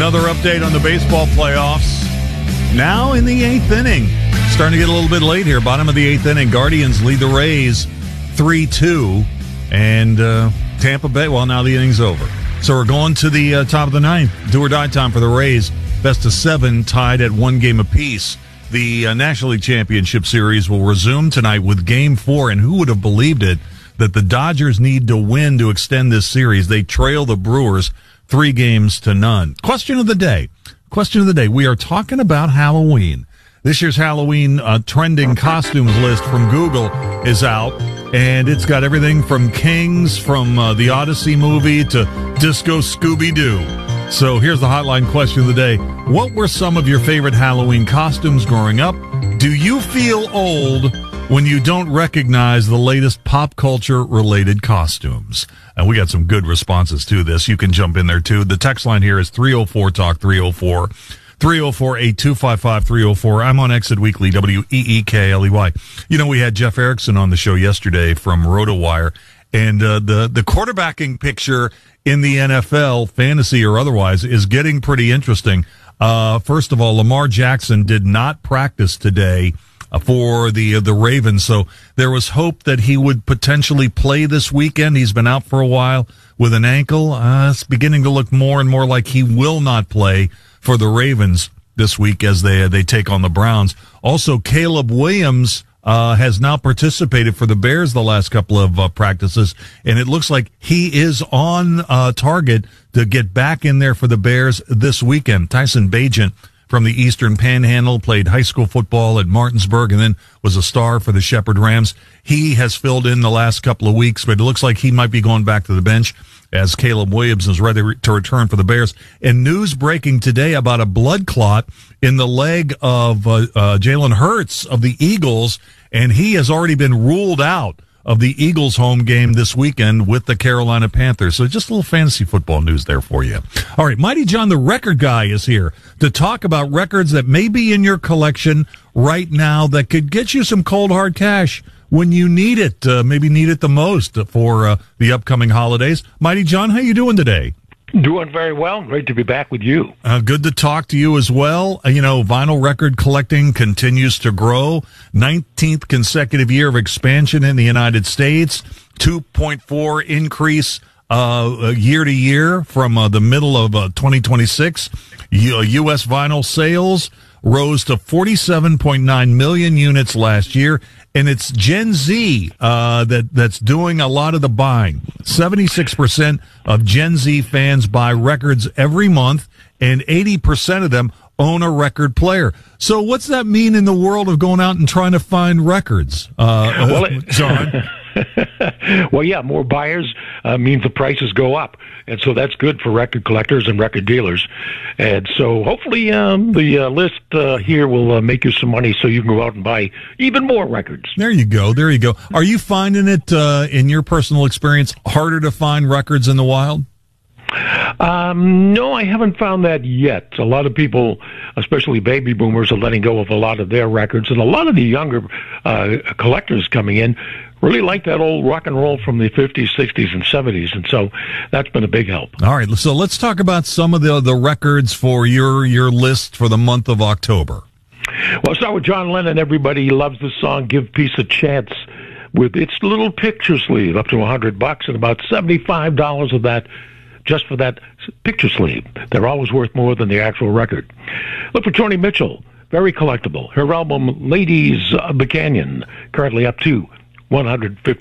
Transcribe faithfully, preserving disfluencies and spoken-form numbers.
Another update on the baseball playoffs. Now in the eighth inning. Starting to get a little bit late here. Bottom of the eighth inning. Guardians lead the Rays three two. And uh, Tampa Bay, well, now the inning's over. So we're going to the uh, top of the ninth. Do or die time for the Rays. Best of seven, tied at one game apiece. The uh, National League Championship Series will resume tonight with Game four. And who would have believed it that the Dodgers need to win to extend this series? They trail the Brewers three games to none. Question of the day. Question of the day. We are talking about Halloween. This year's Halloween uh, trending costumes list from Google is out, and it's got everything from Kings, from uh, the Odyssey movie, to Disco Scooby-Doo. So here's the hotline question of the day. What were some of your favorite Halloween costumes growing up? Do you feel old when you don't recognize the latest pop culture-related costumes? And we got some good responses to this. You can jump in there, too. The text line here is three oh four talk, three oh four, three oh four, eight two five five, three oh four. I'm on Exit Weekly, W E E K L E Y. You know, we had Jeff Erickson on the show yesterday from RotoWire, and uh, the, the quarterbacking picture in the N F L, fantasy or otherwise, is getting pretty interesting. Uh, first of all, Lamar Jackson did not practice today for the uh, the Ravens, so there was hope that he would potentially play this weekend. He's been out for a while with an ankle. Uh, it's beginning to look more and more like he will not play for the Ravens this week as they uh, they take on the Browns. Also, Caleb Williams uh, has now participated for the Bears the last couple of uh, practices, and it looks like he is on uh, target to get back in there for the Bears this weekend. Tyson Bagent from the Eastern Panhandle, played high school football at Martinsburg, and then was a star for the Shepherd Rams. He has filled in the last couple of weeks, but it looks like he might be going back to the bench as Caleb Williams is ready to return for the Bears. And news breaking today about a blood clot in the leg of uh, uh, Jalen Hurts of the Eagles, and he has already been ruled out of the Eagles home game this weekend with the Carolina Panthers. So just a little fantasy football news there for you. All right, Mighty John, the record guy, is here to talk about records that may be in your collection right now that could get you some cold, hard cash when you need it, uh, maybe need it the most for uh, the upcoming holidays. Mighty John, how you doing today? Doing very well. Great to be back with you. Uh, good to talk to you as well. Uh, you know, vinyl record collecting continues to grow. nineteenth consecutive year of expansion in the United States. two point four increase uh, year to year from uh, the middle of uh, twenty twenty-six. U- U S vinyl sales rose to forty-seven point nine million units last year. And it's Gen Z uh, that that's doing a lot of the buying. seventy-six percent of Gen Z fans buy records every month, and eighty percent of them own a record player. So what's that mean in the world of going out and trying to find records, uh, well, it, John? Well, yeah, more buyers uh, means the prices go up. And so that's good for record collectors and record dealers. And so hopefully um, the uh, list uh, here will uh, make you some money so you can go out and buy even more records. There you go. There you go. Are you finding it, uh, in your personal experience, harder to find records in the wild? Um, no, I haven't found that yet. A lot of people, especially baby boomers, are letting go of a lot of their records. And a lot of the younger uh, collectors coming in really like that old rock and roll from the fifties, sixties, and seventies. And so that's been a big help. All right. So let's talk about some of the, the records for your, your list for the month of October. Well, I'll start with John Lennon. Everybody loves the song Give Peace a Chance, with its little picture sleeve, up to one hundred bucks, and about seventy-five dollars of that just for that picture sleeve. They're always worth more than the actual record. Look for Joni Mitchell, very collectible. Her album Ladies of the Canyon, currently up to one hundred fifty